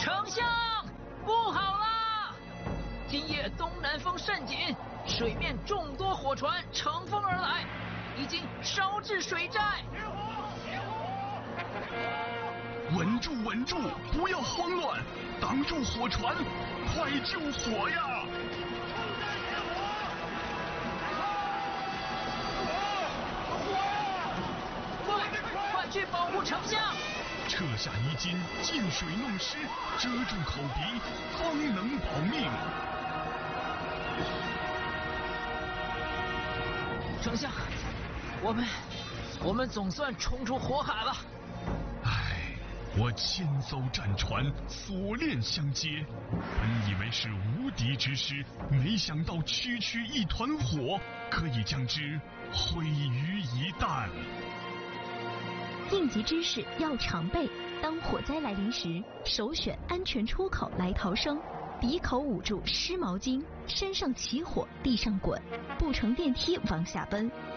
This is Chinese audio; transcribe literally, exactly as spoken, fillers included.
丞相，不好啦！今夜东南风甚紧，水面众多火船乘风而来，已经烧至水寨。 稳住，稳住，不要慌乱，挡住火船，快救火呀！ 快去保护丞相！ 撤下衣襟，进水弄湿，遮住口鼻，方能保命。 丞相，我们我们总算冲出火海了。 唉，我千艘战船，锁链相接，本以为是无敌之师，没想到区区一团火，可以将之毁于一旦。 应急知识要常备，当火灾来临时，首选安全出口来逃生，鼻口捂住湿毛巾，身上起火地上滚，不乘电梯往下奔。